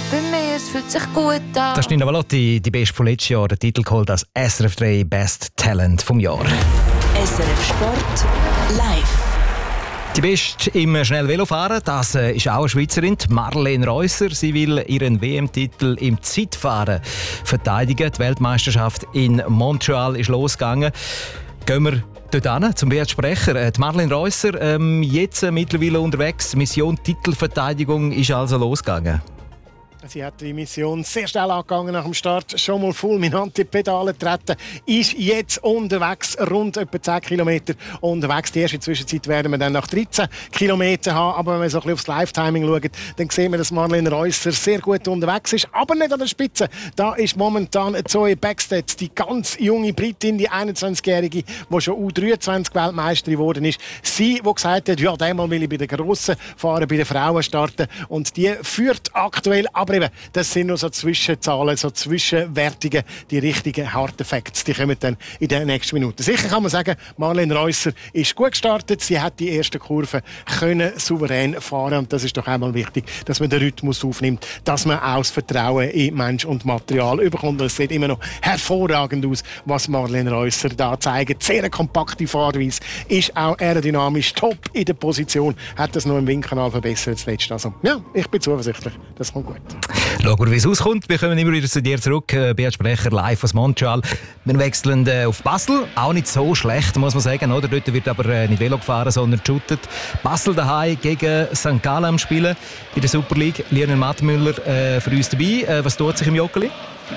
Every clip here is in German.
bei mir, es fühlt sich gut an. Das ist Nina Valotti, die Beste von letztes Jahr, den Titel geholt als SRF 3 Best Talent vom Jahr. SRF Sport live. Die Beste im Schnellvelofahren, das ist auch eine Schweizerin, Marlene Reusser. Sie will ihren WM-Titel im Zeitfahren verteidigen. Die Weltmeisterschaft in Montreal ist losgegangen. Gehen wir dort hin, zum Beat Sprecher. Die Marlene Reusser, jetzt mittlerweile unterwegs. Mission Titelverteidigung ist also losgegangen. Sie hat die Mission sehr schnell angegangen nach dem Start, schon mal fulminant die Pedale treten, ist jetzt unterwegs, rund etwa 10 Kilometer unterwegs. Die erste Zwischenzeit werden wir dann nach 13 Kilometern haben, aber wenn wir so ein bisschen aufs Live-Timing schauen, dann sehen wir, dass Marlene Reusser sehr gut unterwegs ist, aber nicht an der Spitze. Da ist momentan Zoe Bäckstedt, die ganz junge Britin, die 21-Jährige, die schon U23-Weltmeisterin geworden ist. Sie, die gesagt hat, ja, einmal will ich bei den Grossen fahren, bei den Frauen starten, und die führt aktuell. Aber eben, das sind nur so Zwischenzahlen, so Zwischenwertungen, die richtigen harten Facts, die kommen dann in den nächsten Minuten. Sicher kann man sagen, Marlene Reusser ist gut gestartet, sie hat die ersten Kurven können souverän fahren, und das ist doch einmal wichtig, dass man den Rhythmus aufnimmt, dass man auch das Vertrauen in Mensch und Material bekommt. Es sieht immer noch hervorragend aus, was Marlene Reusser da zeigt. Sehr eine kompakte Fahrweise, ist auch aerodynamisch top in der Position, hat das noch im Windkanal verbessert zuletzt. Also ja, ich bin zuversichtlich, das kommt gut. Schauen wir, wie es auskommt. Wir kommen immer wieder zu dir zurück. Beat Sprecher, live aus Montreal. Wir wechseln auf Basel. Auch nicht so schlecht, muss man sagen. Oder? Dort wird aber nicht Velo gefahren, sondern geshootet. Basel daheim gegen St. Gallen am Spielen in der Super League. Lionel Mattmüller für uns dabei. Was tut sich im Joggeli?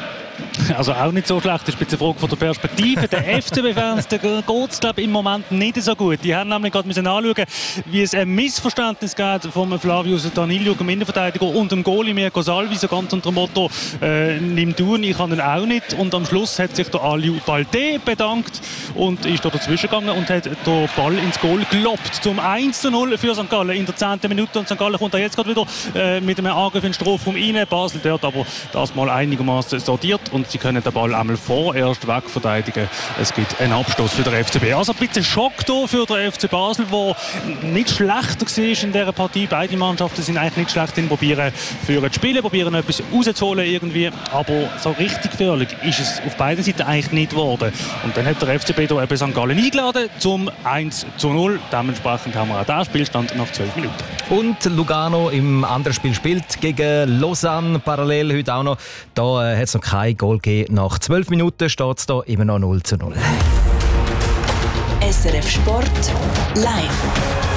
Also auch nicht so schlecht, das ist eine Frage von der Perspektive. Der FCB-Fans, da geht es im Moment nicht so gut. Die haben nämlich gerade anschauen, wie es ein Missverständnis gibt von Flavius Danilio, dem Innenverteidiger, und dem Goalie Mirko Salvi, so ganz unter dem Motto «Nimm du ihn, ich kann ihn auch nicht». Und am Schluss hat sich der Aliou Balde bedankt und ist da dazwischen gegangen und hat den Ball ins Goal geloppt zum 1:0 für St. Gallen in der 10. Minute. Und St. Gallen kommt da jetzt gerade wieder mit einem Angriff in den Strafraum rein. Basel dort aber das mal einigermaßen sortiert. Und sie können den Ball einmal vorerst wegverteidigen. Es gibt einen Abstoß für den FCB. Also ein bisschen Schock hier für den FC Basel, der nicht schlechter war in dieser Partie. Beide Mannschaften sind eigentlich nicht schlecht in probieren zu spielen, probieren etwas rauszuholen irgendwie. Aber so richtig gefährlich ist es auf beiden Seiten eigentlich nicht geworden. Und dann hat der FCB hier eben St. Gallen eingeladen zum 1:0. Dementsprechend haben wir auch den Spielstand nach 12 Minuten. Und Lugano im anderen Spiel spielt gegen Lausanne parallel heute auch noch. Da hat es noch kein Goal gegeben. Nach 12 Minuten steht es da immer noch 0:0. SRF Sport live.